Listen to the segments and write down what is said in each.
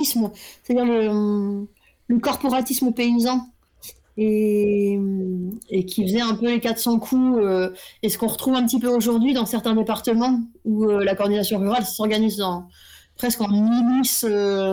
agroécologisme, c'est-à-dire le corporatisme paysan et qui faisait un peu les 400 coups, et ce qu'on retrouve un petit peu aujourd'hui dans certains départements où la coordination rurale s'organise presque en milice,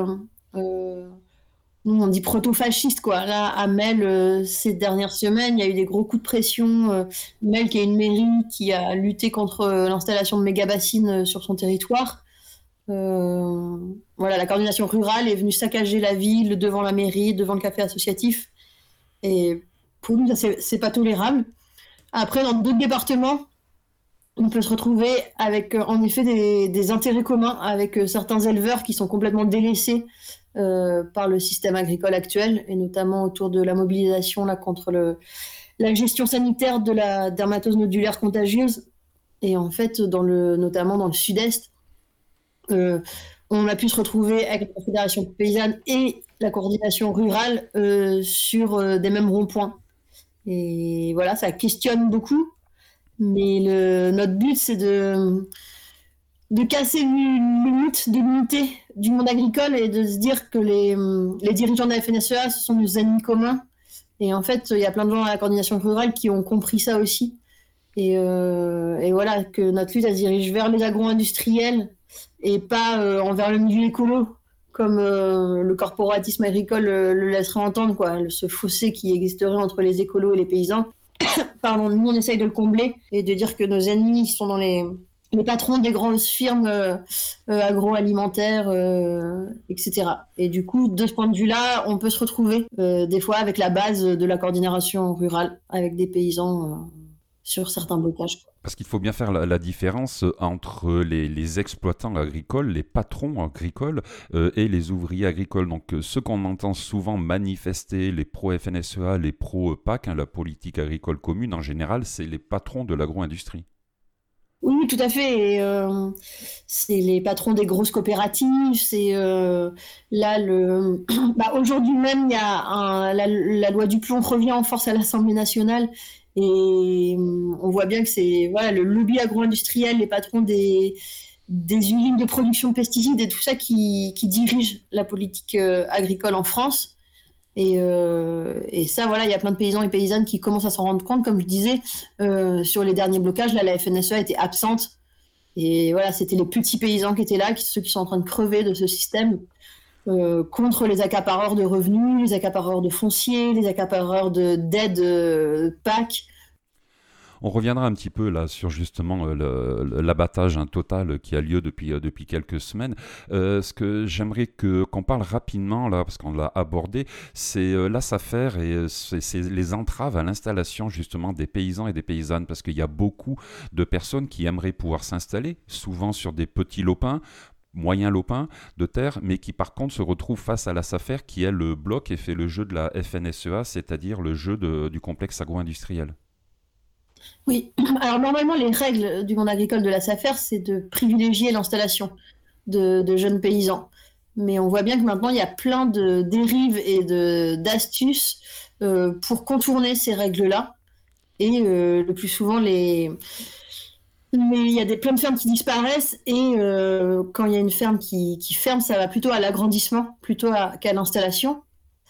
nous on dit proto-fasciste quoi. Là à Mel, ces dernières semaines, il y a eu des gros coups de pression. Mel qui est une mairie qui a lutté contre l'installation de méga-bassines sur son territoire. Voilà, la coordination rurale est venue saccager la ville devant la mairie, devant le café associatif. Et pour nous, ça, c'est pas tolérable. Après, dans d'autres départements, on peut se retrouver avec en effet des intérêts communs avec certains éleveurs qui sont complètement délaissés par le système agricole actuel, et notamment autour de la mobilisation là, contre la gestion sanitaire de la dermatose nodulaire contagieuse. Et en fait, notamment dans le sud-est, on a pu se retrouver avec la Fédération paysanne et la coordination rurale sur des mêmes ronds-points. Et voilà, ça questionne beaucoup, mais notre but, c'est de casser le mythe de l'unité du monde agricole et de se dire que les dirigeants de la FNSEA, ce sont nos ennemis communs. Et en fait, il y a plein de gens à la coordination rurale qui ont compris ça aussi. Et voilà, que notre lutte, elle se dirige vers les agro-industriels et pas envers le milieu écolo, comme le corporatisme agricole le laisserait entendre, quoi. Ce fossé qui existerait entre les écolos et les paysans. Pardon, nous on essaye de le combler et de dire que nos ennemis sont dans les patrons des grosses firmes agroalimentaires, etc. Et du coup, de ce point de vue-là, on peut se retrouver des fois avec la base de la coordination rurale, avec des paysans sur certains blocages. Parce qu'il faut bien faire la différence entre les exploitants agricoles, les patrons agricoles et les ouvriers agricoles. Donc ceux qu'on entend souvent manifester, les pro-FNSEA, les pro-PAC, la politique agricole commune en général, c'est les patrons de l'agro-industrie. Oui, tout à fait. Et, c'est les patrons des grosses coopératives. C'est là aujourd'hui même, il y a la loi du plomb revient en force à l'Assemblée nationale. Et on voit bien que c'est voilà, le lobby agro-industriel, les patrons des usines de production de pesticides et tout ça qui dirigent la politique agricole en France. Et ça, voilà, il y a plein de paysans et paysannes qui commencent à s'en rendre compte. Comme je disais, sur les derniers blocages, là, la FNSEA était absente. Et voilà, c'était les petits paysans qui étaient là, ceux qui sont en train de crever de ce système, contre les accapareurs de revenus, les accapareurs de foncier, les accapareurs d'aides PAC. On reviendra un petit peu là sur justement l'abattage total qui a lieu depuis quelques semaines. Ce que j'aimerais qu'on parle rapidement là, parce qu'on l'a abordé, c'est la SAFER et c'est les entraves à l'installation justement des paysans et des paysannes, parce qu'il y a beaucoup de personnes qui aimeraient pouvoir s'installer, souvent sur des petits lopins, moyen lopin de terre, mais qui par contre se retrouve face à la SAFER qui elle bloque et fait le jeu de la FNSEA, c'est-à-dire le jeu du complexe agro-industriel. Oui, alors normalement, les règles du monde agricole de la SAFER, c'est de privilégier l'installation de jeunes paysans. Mais on voit bien que maintenant, il y a plein de dérives et d'astuces pour contourner ces règles-là. Et le plus souvent, il y a plein de fermes qui disparaissent, et quand il y a une ferme qui ferme, ça va plutôt à l'agrandissement, plutôt qu'à l'installation.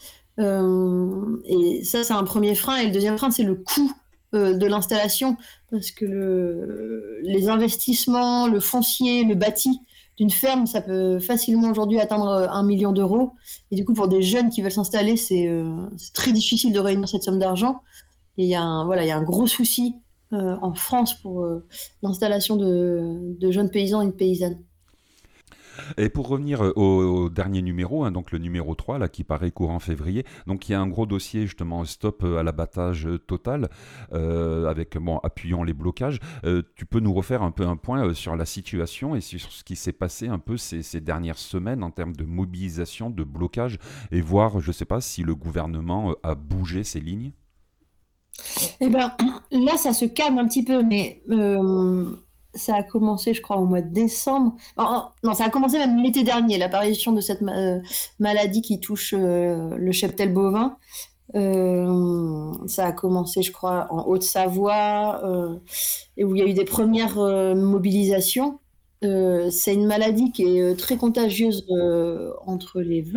Et ça, c'est un premier frein. Et le deuxième frein, c'est le coût de l'installation, parce que les investissements, le foncier, le bâti d'une ferme, ça peut facilement aujourd'hui atteindre 1 million d'euros. Et du coup, pour des jeunes qui veulent s'installer, c'est très difficile de réunir cette somme d'argent. Et il y a un gros souci en France pour l'installation de jeunes paysans et de paysannes. Et pour revenir au dernier numéro, donc le numéro 3, là, qui paraît courant février, donc il y a un gros dossier justement stop à l'abattage total, avec appuyant les blocages. Tu peux nous refaire un peu un point sur la situation et sur ce qui s'est passé un peu ces dernières semaines en termes de mobilisation, de blocage, et voir, je ne sais pas, si le gouvernement a bougé ses lignes? Eh ben, là, ça se calme un petit peu, mais ça a commencé, je crois, au mois de décembre. Non, ça a commencé même l'été dernier, l'apparition de cette maladie qui touche le cheptel bovin. Ça a commencé, je crois, en Haute-Savoie, et où il y a eu des premières mobilisations. C'est une maladie qui est très contagieuse entre les